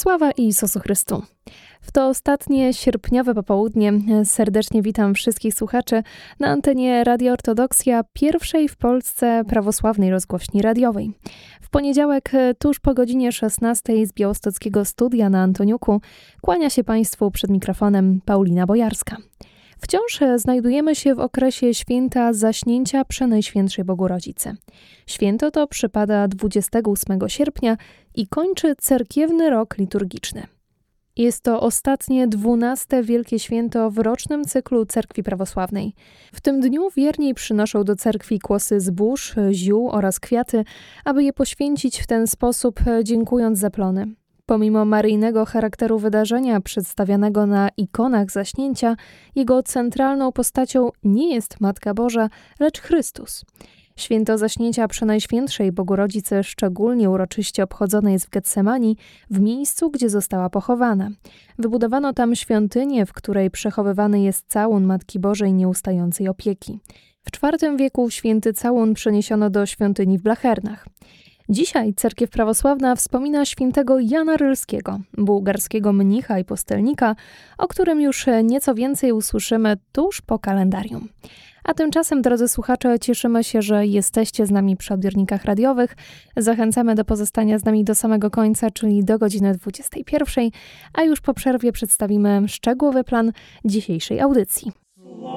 Sława Jezusu Chrystu. W to ostatnie sierpniowe popołudnie serdecznie witam wszystkich słuchaczy na antenie Radia Ortodoksja, pierwszej w Polsce prawosławnej rozgłośni radiowej. W poniedziałek tuż po godzinie 16 z białostockiego studia na Antoniuku kłania się Państwu przed mikrofonem Paulina Bojarska. Wciąż znajdujemy się w okresie święta Zaśnięcia Przenajświętszej Bogorodzicy. Święto to przypada 28 sierpnia i kończy cerkiewny rok liturgiczny. Jest to ostatnie 12. wielkie święto w rocznym cyklu Cerkwi Prawosławnej. W tym dniu wierni przynoszą do cerkwi kłosy zbóż, ziół oraz kwiaty, aby je poświęcić w ten sposób, dziękując za plony. Pomimo maryjnego charakteru wydarzenia przedstawianego na ikonach Zaśnięcia, jego centralną postacią nie jest Matka Boża, lecz Chrystus. Święto Zaśnięcia Przenajświętszej Bogorodzicy szczególnie uroczyście obchodzone jest w Getsemani, w miejscu, gdzie została pochowana. Wybudowano tam świątynię, w której przechowywany jest całun Matki Bożej nieustającej opieki. W IV wieku święty całun przeniesiono do świątyni w Blachernach. Dzisiaj cerkiew prawosławna wspomina świętego Jana Rylskiego, bułgarskiego mnicha i pustelnika, o którym już nieco więcej usłyszymy tuż po kalendarium. A tymczasem, drodzy słuchacze, cieszymy się, że jesteście z nami przy odbiornikach radiowych. Zachęcamy do pozostania z nami do samego końca, czyli do godziny 21, a już po przerwie przedstawimy szczegółowy plan dzisiejszej audycji.